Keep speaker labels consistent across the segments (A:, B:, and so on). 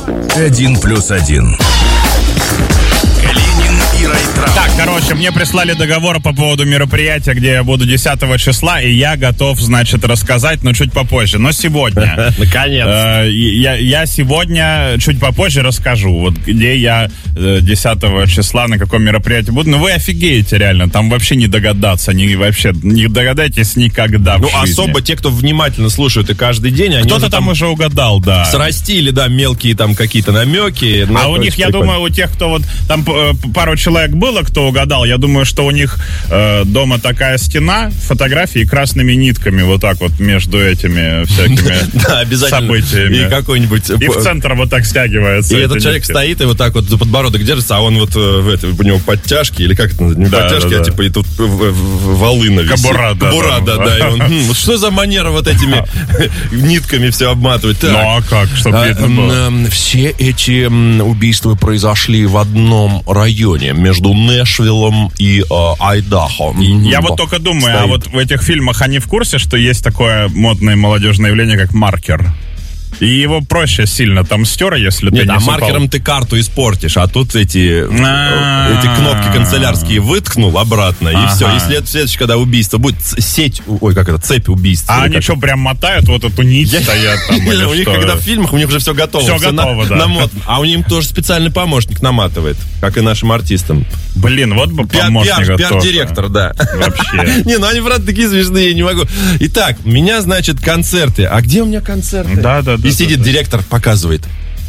A: 1+1.
B: Так, короче, мне прислали договор по поводу мероприятия, где я буду 10 числа, и я готов, значит, рассказать, но чуть попозже. Но сегодня.
C: Наконец.
B: Я сегодня чуть попозже расскажу, вот где я 10 числа, на каком мероприятии буду. Ну, вы офигеете, реально, там вообще не догадаться, вообще не догадаетесь никогда в жизни.
C: Ну, особо те, кто внимательно слушают и каждый день, они
B: кто-то там уже угадал, да.
C: Срастили, да, мелкие там какие-то намеки.
B: А у них, я думаю, у тех, кто вот, там пару человек было, кто угадал, я думаю, что у них дома такая стена, фотографии красными нитками вот так вот между этими всякими событиями.
C: И какой-нибудь...
B: И в центр вот так стягивается.
C: И этот человек стоит и вот так вот за подбородок держится, а он вот у него подтяжки, или как это называется? Не подтяжки, а типа и тут волына висит.
B: Кобура,
C: да. И он, вот что за манера вот этими нитками все обматывать?
B: Ну а как, чтобы видно было?
C: Все эти убийства произошли в одном районе, между Нэшвиллом и Айдахо.
B: Я вот только думаю, а вот в этих фильмах они в курсе, что есть такое модное молодежное явление, как маркер? И его проще сильно там стер, если ты не
C: супал. Маркером ты карту испортишь, а тут эти кнопки канцелярские выткнул обратно, и все. И следующий, когда убийство будет, цепь убийств.
B: А они что, прям мотают вот эту нить, стоят там?
C: У них, когда в фильмах, у них уже все готово.
B: Все готово, да.
C: А у них тоже специальный помощник наматывает, как и нашим артистам.
B: Блин, вот бы помощник.
C: Пиар-директор, да.
B: Вообще.
C: Не, ну они, правда, такие смешные, я не могу. Итак, у меня, значит, концерты. А где у меня концерты?
B: Да.
C: И сидит директор, показывает.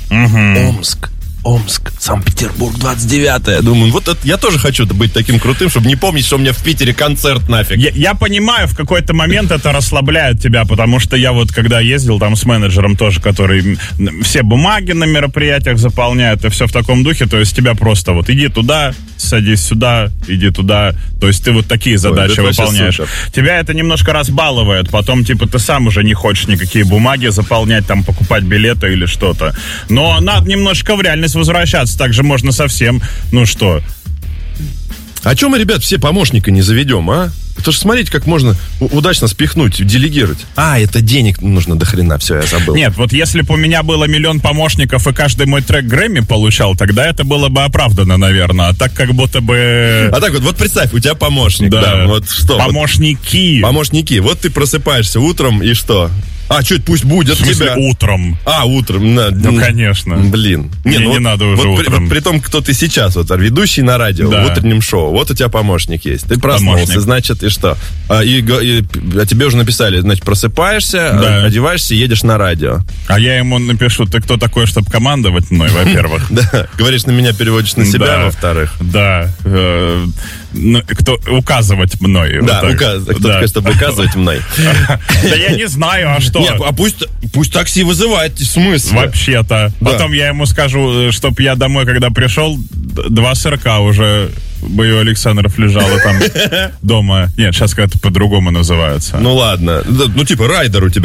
C: Омск, Санкт-Петербург, 29-е. Думаю, вот это, я тоже хочу быть таким крутым, чтобы не помнить, что у меня в Питере концерт нафиг.
B: Я понимаю, в какой-то момент это расслабляет тебя, потому что я вот когда ездил там с менеджером тоже, который все бумаги на мероприятиях заполняет, и все в таком духе, то есть тебя просто вот иди туда, садись сюда, иди туда, то есть ты вот такие задачи выполняешь. Тебя это немножко разбалывает, потом типа ты сам уже не хочешь никакие бумаги заполнять, там покупать билеты или что-то. Но надо немножко в реальность возвращаться, также можно совсем, ну что.
C: А чем мы, ребят, все помощника не заведем, а? Потому что смотрите, как можно удачно спихнуть, делегировать. Это денег нужно до хрена, все, я забыл.
B: Нет, вот если бы у меня было 1 000 000 помощников, и каждый мой трек Грэмми получал, тогда это было бы оправдано, наверное. А так как будто бы...
C: А так вот представь, у тебя помощник, да. Вот что?
B: Помощники.
C: Помощники. Вот ты просыпаешься утром, и что? Что это пусть будет
B: в смысле,
C: тебя?
B: Утром.
C: Утром.
B: Ну, конечно.
C: Блин.
B: Не надо уже утром.
C: При том, кто ты сейчас, вот, ведущий на радио, в утреннем шоу, вот у тебя помощник есть. Ты проснулся, значит, и что? А тебе уже написали, значит, просыпаешься, одеваешься, едешь на радио.
B: А я ему напишу, ты кто такой, чтобы командовать мной, во-первых?
C: Да, говоришь на меня, переводишь на себя, во-вторых.
B: Да. Кто указывать мной.
C: Да, кто такой, чтобы указывать мной.
B: Да я не знаю, а что?
C: Нет, а пусть такси вызывает, в смысле?
B: Вообще-то. Потом я ему скажу, чтоб я домой, когда пришел, 2 сырка уже Бою Александров лежало там дома. Нет, сейчас как-то по-другому называется.
C: Ну ладно. Ну типа райдер у тебя.